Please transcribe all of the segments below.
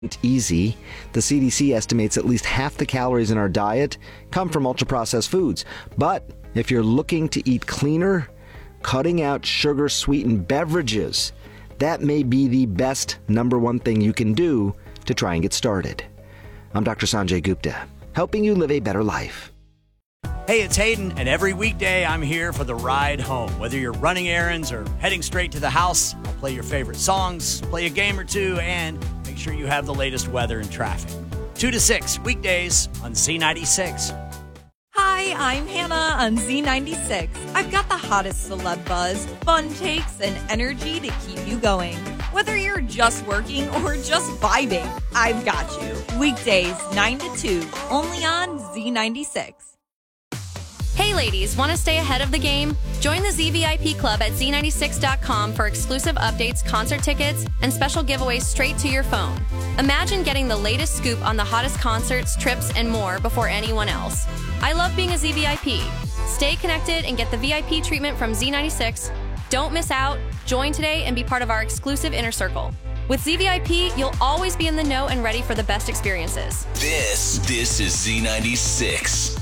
easy. The CDC estimates at least half the calories in our diet come from ultra-processed foods. But if you're looking to eat cleaner, cutting out sugar-sweetened beverages, that may be the best number one thing you can do to try and get started. I'm Dr. Sanjay Gupta, helping you live a better life. Hey, it's Hayden, and every weekday I'm here for the ride home. Whether you're running errands or heading straight to the house, I'll play your favorite songs, play a game or two, and make sure you have the latest weather and traffic. 2 to 6, weekdays on Z96. Hi, I'm Hannah on Z96. I've got the hottest celeb buzz, fun takes, and energy to keep you going. Whether you're just working or just vibing, I've got you. Weekdays 9 to 2, only on Z96. Hey ladies, want to stay ahead of the game? Join the ZVIP Club at Z96.com for exclusive updates, concert tickets, and special giveaways straight to your phone. Imagine getting the latest scoop on the hottest concerts, trips, and more before anyone else. I love being a ZVIP. Stay connected and get the VIP treatment from Z96. Don't miss out. Join today and be part of our exclusive inner circle. With ZVIP, you'll always be in the know and ready for the best experiences. This is Z96.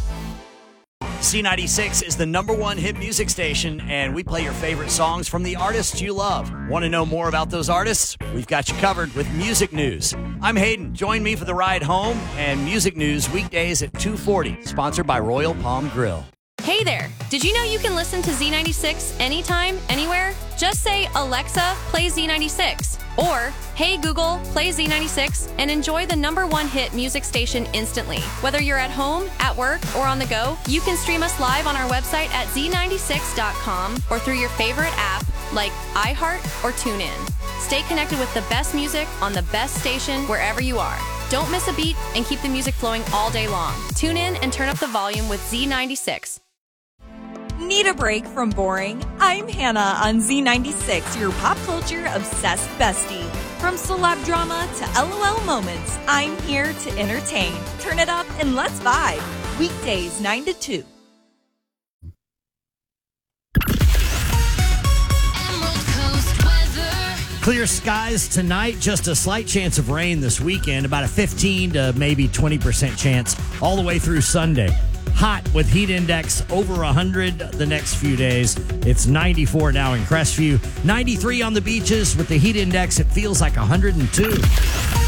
Z96 is the number one hit music station, and we play your favorite songs from the artists you love. Want to know more about those artists? We've got you covered with music news. I'm Hayden. Join me for the ride home and music news weekdays at 2:40, sponsored by Royal Palm Grill. Hey there! Did you know you can listen to Z96 anytime, anywhere? Just say, Alexa, play Z96. Or, hey Google, play Z96 and enjoy the number one hit music station instantly. Whether you're at home, at work, or on the go, you can stream us live on our website at Z96.com or through your favorite app like iHeart or TuneIn. Stay connected with the best music on the best station wherever you are. Don't miss a beat and keep the music flowing all day long. Tune in and turn up the volume with Z96. Need a break from boring? I'm Hannah on Z96, your pop culture obsessed bestie. From celeb drama to LOL moments, I'm here to entertain. Turn it up and let's vibe. Weekdays 9 to 2. Clear skies tonight, just a slight chance of rain this weekend, about a 15 to maybe 20% chance all the way through Sunday. Hot with heat index over 100 the next few days. It's 94 now in Crestview, 93 on the beaches. With the heat index, it feels like 102.